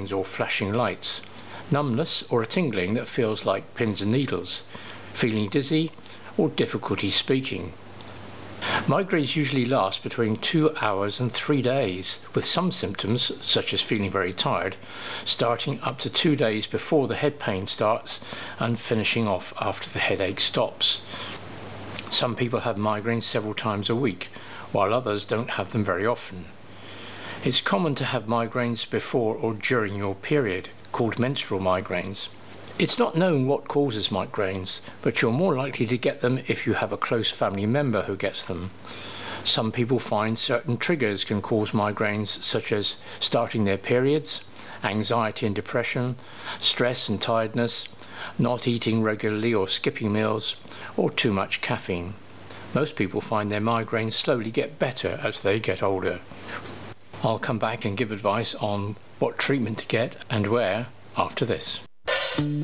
migraines or flashing lights, numbness or a tingling that feels like pins and needles, feeling dizzy or difficulty speaking. Migraines usually last between 2 hours and 3 days, with some symptoms, such as feeling very tired, starting up to 2 days before the head pain starts and finishing off after the headache stops. Some people have migraines several times a week, while others don't have them very often. It's common to have migraines before or during your period, called menstrual migraines. It's not known what causes migraines, but you're more likely to get them if you have a close family member who gets them. Some people find certain triggers can cause migraines, such as starting their periods, anxiety and depression, stress and tiredness, not eating regularly or skipping meals, or too much caffeine. Most people find their migraines slowly get better as they get older. I'll come back and give advice on what treatment to get and where after this.